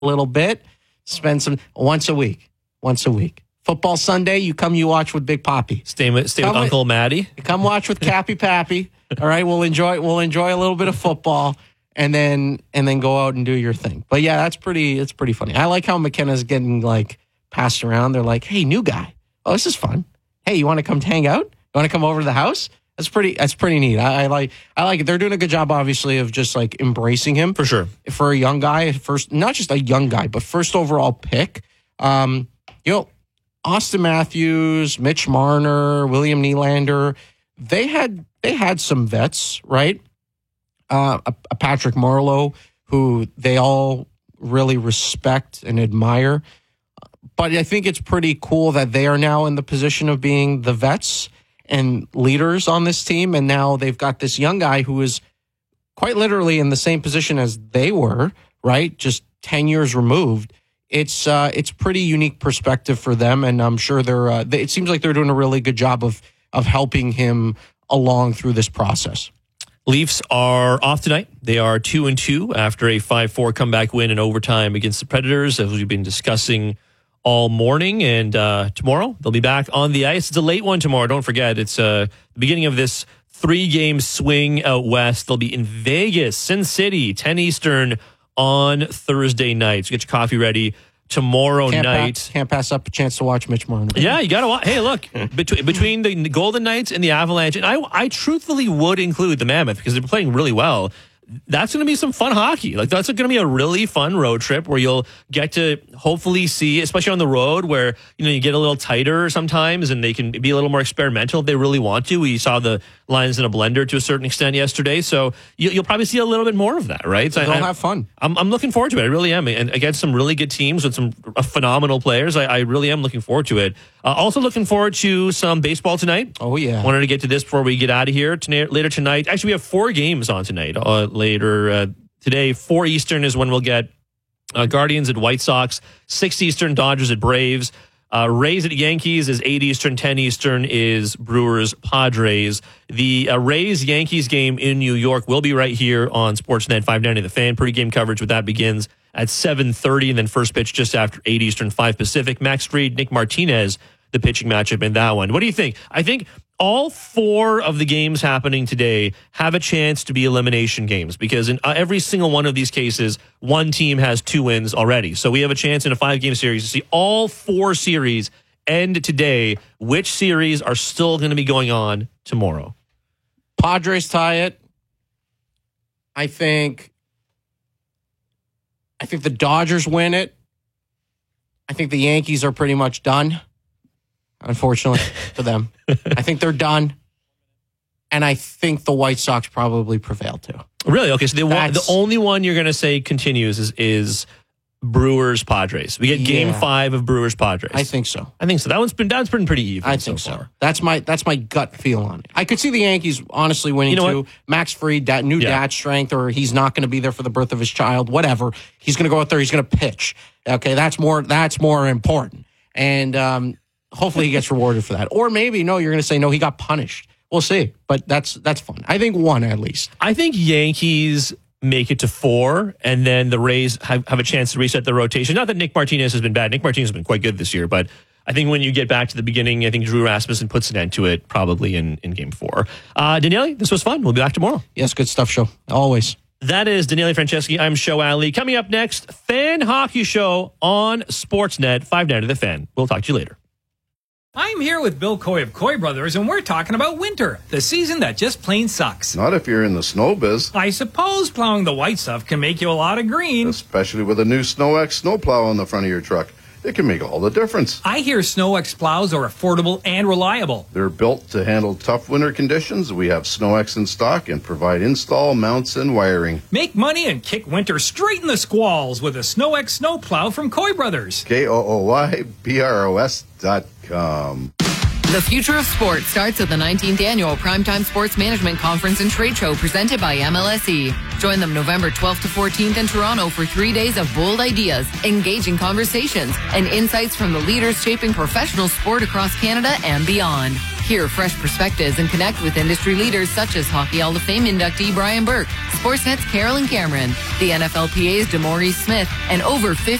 a little bit, spend some once a week. Football Sunday, you watch with Big Papi. Stay with Uncle Matty. Come watch with Cappy Pappy. All right, we'll enjoy a little bit of football and then go out and do your thing. But yeah, it's pretty funny. I like how McKenna's getting like passed around. They're like, "Hey, new guy. Oh, this is fun. Hey, you want to come hang out? You want to come over to the house?" That's pretty neat. I like it. They're doing a good job, obviously, of just like embracing him for sure. For a young guy, not just a young guy, but first overall pick. Austin Matthews, Mitch Marner, William Nylander, they had some vets, right? A Patrick Marleau, who they all really respect and admire. But I think it's pretty cool that they are now in the position of being the vets and leaders on this team. And now they've got this young guy who is quite literally in the same position as they were, right? Just 10 years removed. It's pretty unique perspective for them. And I'm sure it seems like they're doing a really good job of helping him along through this process. Leafs are off tonight. They are 2-2 after a 5-4 comeback win in overtime against the Predators, as we've been discussing all morning. And tomorrow they'll be back on the ice. It's a late one tomorrow. Don't forget, it's the beginning of this 3-game swing out west. They'll be in Vegas, Sin City, 10 Eastern on Thursday night. So get your coffee ready tomorrow night. Can't pass up a chance to watch Mitch Marner. Yeah, you got to watch. Hey, look, between the Golden Knights and the Avalanche, and I truthfully would include the Mammoth because they're playing really well. That's going to be some fun hockey. Like, that's going to be a really fun road trip where you'll get to hopefully see, especially on the road where, you get a little tighter sometimes and they can be a little more experimental if they really want to. We saw the lines in a blender to a certain extent yesterday. So you'll probably see a little bit more of that, right? So they'll have fun. I'm looking forward to it. I really am. And against some really good teams with some phenomenal players, I really am looking forward to it. Also looking forward to some baseball tonight. Oh, yeah. Wanted to get to this before we get out of here. Later tonight. Actually, we have 4 games on tonight. Later today, 4 Eastern is when we'll get Guardians at White Sox, 6 Eastern, Dodgers at Braves. Rays at Yankees is 8 Eastern, 10 Eastern is Brewers, Padres. The Rays-Yankees game in New York will be right here on Sportsnet 590 The Fan. Pre-game coverage with that begins at 7:30, and then first pitch just after 8 Eastern, 5 Pacific. Max Fried, Nick Martinez, the pitching matchup in that one. What do you think? I think all 4 of the games happening today have a chance to be elimination games because in every single one of these cases, one team has 2 wins already. So we have a chance in a 5-game series to see all 4 series end today. Which series are still going to be going on tomorrow? Padres tie it. I think the Dodgers win it. I think the Yankees are pretty much done. Unfortunately for them. I think they're done. And I think the White Sox probably prevail too. Really? Okay, so the only one you're going to say continues is Brewers Padres. We get game 5 of Brewers Padres. I think so. That's been pretty even. I think so. That's my gut feel on it. I could see the Yankees honestly winning too. Max Fried, dad strength, or he's not going to be there for the birth of his child, whatever. He's going to go out there, he's going to pitch. Okay, that's more important. And hopefully he gets rewarded for that. Or maybe, you're going to say, no, he got punished. We'll see. But that's fun. I think 1 at least. I think Yankees make it to 4, and then the Rays have a chance to reset the rotation. Not that Nick Martinez has been bad. Nick Martinez has been quite good this year, but I think when you get back to the beginning, I think Drew Rasmussen puts an end to it probably in game 4. Daniele, this was fun. We'll be back tomorrow. Yes, good stuff, Show. Always. That is Daniele Franceschi. I'm Show Ali. Coming up next, Fan Hockey Show on Sportsnet 590 The Fan. We'll talk to you later. I'm here with Bill Coy of Coy Brothers, and we're talking about winter, the season that just plain sucks. Not if you're in the snow biz. I suppose plowing the white stuff can make you a lot of green. Especially with a new SnowX snowplow on the front of your truck. It can make all the difference. I hear SnowX plows are affordable and reliable. They're built to handle tough winter conditions. We have SnowX in stock and provide install, mounts, and wiring. Make money and kick winter straight in the squalls with a SnowX snowplow from Coy Brothers. KOOYBROS.com. The future of sports starts at the 19th Annual Primetime Sports Management Conference and Trade Show presented by MLSE. Join them November 12th to 14th in Toronto for 3 days of bold ideas, engaging conversations, and insights from the leaders shaping professional sport across Canada and beyond. Hear fresh perspectives and connect with industry leaders such as Hockey Hall of Fame inductee Brian Burke, Sportsnet's Carolyn Cameron, the NFLPA's DeMaurice Smith, and over 50